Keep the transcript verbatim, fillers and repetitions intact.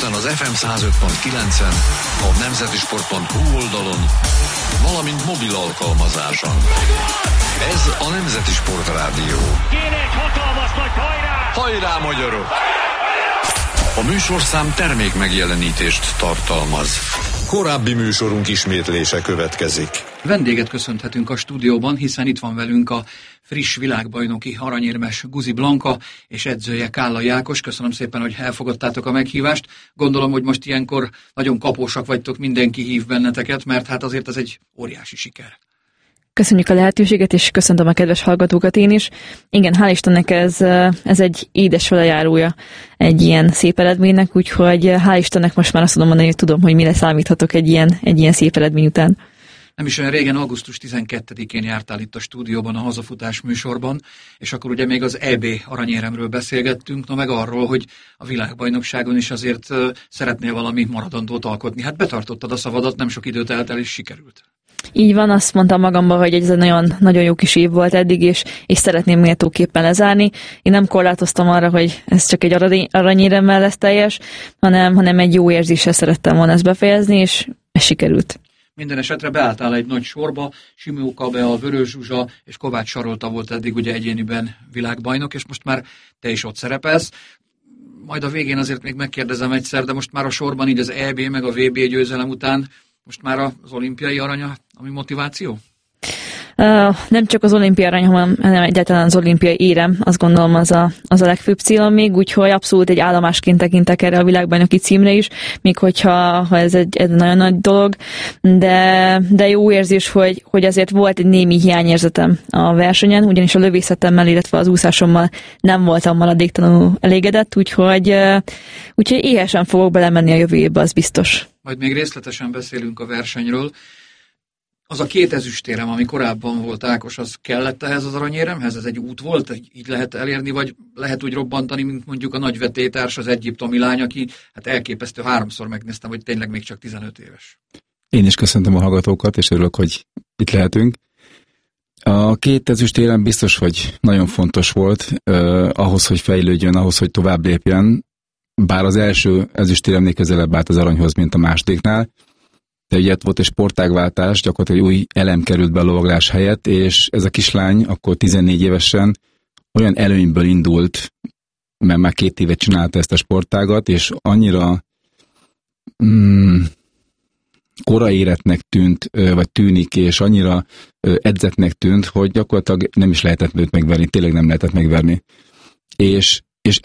Budapesten az ef em száz öt pont kilencen, a nemzetisport pont hu oldalon, valamint mobil alkalmazáson. Ez a Nemzeti Sport Rádió. Kéne egy hatalmas nagy hajrá! Hajrá, magyarok! A műsorszám termék megjelenítést tartalmaz. Korábbi műsorunk ismétlése következik. Vendéget köszönhetünk a stúdióban, hiszen itt van velünk a friss világbajnoki aranyérmes Guzi Blanka és edzője Kállai Ákos. Köszönöm szépen, hogy elfogadtátok a meghívást. Gondolom, hogy most ilyenkor nagyon kapósak vagytok, mindenki hív benneteket, mert hát azért ez egy óriási siker. Köszönjük a lehetőséget, és köszöntöm a kedves hallgatókat én is. Igen, hál' Istennek ez, ez egy édes velejárója egy ilyen szép eredménynek, úgyhogy hál' Istennek most már azt tudom mondani, hogy tudom, hogy mire számíthatok egy ilyen, egy ilyen szép eredmény után. Nem is olyan régen, augusztus tizenkettedikén jártál itt a stúdióban a hazafutás műsorban, és akkor ugye még az é bé aranyéremről beszélgettünk, no meg arról, hogy a világbajnokságon is azért szeretnél valami maradandót alkotni. Hát betartottad a szavadat, nem sok időt eltel, és sikerült. Így van, azt mondtam magamban, hogy ez egy nagyon, nagyon jó kis év volt eddig, és, és szeretném méltóképpen lezárni. Én nem korlátoztam arra, hogy ez csak egy arany, aranyéremmel lesz teljes, hanem, hanem egy jó érzéssel szerettem volna ezt befejezni, és ez sikerült. Minden esetre beálltál egy nagy sorba, Simóka be, a Vörös Zsuzsa és Kovács Sarolta volt eddig ugye egyéniben világbajnok, és most már te is ott szerepelsz. Majd a végén azért még megkérdezem egyszer, de most már a sorban így az é bé meg a vé bé győzelem után most már az olimpiai aranya, ami motiváció? Uh, nem csak az olimpiai arany, hanem egyáltalán az olimpiai érem, azt gondolom az a, az a legfőbb célom még, úgyhogy abszolút egy állomásként tekintek erre a világbajnoki címre is, még hogyha ha ez egy, egy nagyon nagy dolog, de, de jó érzés, hogy, hogy azért volt egy némi hiányérzetem a versenyen, ugyanis a lövészetemmel, illetve az úszásommal nem voltam maradéktalanul elégedett, úgyhogy, uh, úgyhogy éhesen fogok belemenni a jövő évbe, az biztos. Majd még részletesen beszélünk a versenyről. Az a két ezüstérem, ami korábban volt, Ákos, az kellett ehhez az aranyéremhez? Ez egy út volt? Így lehet elérni, vagy lehet úgy robbantani, mint mondjuk a nagyvetétárs, az egyiptomi lány, aki hát elképesztő, háromszor megnéztem, hogy tényleg még csak tizenöt éves. Én is köszöntöm a hallgatókat, és örülök, hogy itt lehetünk. A két ezüstérem biztos, hogy nagyon fontos volt eh, ahhoz, hogy fejlődjön, ahhoz, hogy tovább lépjen, bár az első ezüstéremnél közelebb állt az aranyhoz, mint a másodiknál. De ugye volt egy sportágváltás, gyakorlatilag új elem került be a lovaglás helyett, és ez a kislány akkor tizennégy évesen olyan előnyből indult, mert már két évet csinálta ezt a sportágat, és annyira mm, koraéretnek tűnt, vagy tűnik, és annyira edzettnek tűnt, hogy gyakorlatilag nem is lehetett őt megverni, tényleg nem lehetett megverni. És